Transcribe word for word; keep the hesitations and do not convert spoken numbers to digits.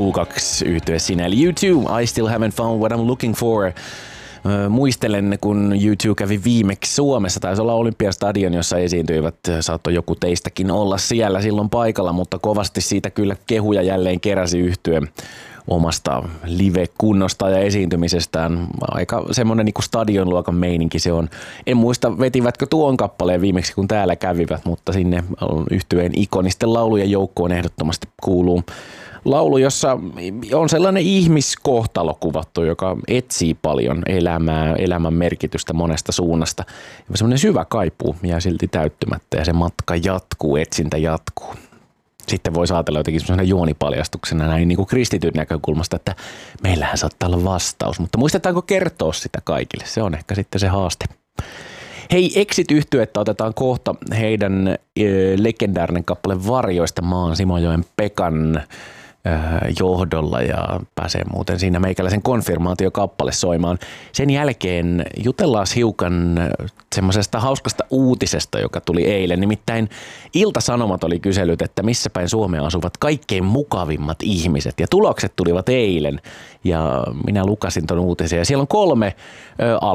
U kaksi yhtye siinä, eli U two, I Still Haven't Found What I'm Looking For. Muistelen, kun U two kävi viimeksi Suomessa, taisi olla Olympiastadion, jossa esiintyivät, saattoi joku teistäkin olla siellä silloin paikalla, mutta kovasti siitä kyllä kehuja jälleen keräsi yhtye omasta live-kunnosta ja esiintymisestään. Aika semmoinen niin kuin stadionluokan meininki se on. En muista, vetivätkö tuon kappaleen viimeksi, kun täällä kävivät, mutta sinne yhtyeen ikonisten laulujen joukkoon ehdottomasti kuuluu laulu, jossa on sellainen ihmiskohtalo kuvattu, joka etsii paljon elämää, elämän merkitystä monesta suunnasta. Ja semmoinen syvä kaipuu jää silti täyttymättä ja se matka jatkuu, etsintä jatkuu. Sitten voi ajatella jotenkin semmoisena juonipaljastuksena näin niin kuin kristityn näkökulmasta, että meillähän saattaa olla vastaus, mutta muistetaanko kertoa sitä kaikille? Se on ehkä sitten se haaste. Hei, Exit-yhtyettä otetaan kohta heidän äh, legendaarinen kappale Varjoista maan Simojoen Pekan johdolla ja pääsee muuten siinä meikäläisen konfirmaatiokappale soimaan. Sen jälkeen jutellaan hiukan semmoisesta hauskasta uutisesta, joka tuli eilen. Nimittäin Ilta-Sanomat oli kysellyt, että missä päin Suomea asuvat kaikkein mukavimmat ihmiset. Ja tulokset tulivat eilen ja minä lukasin ton uutisen ja siellä on kolme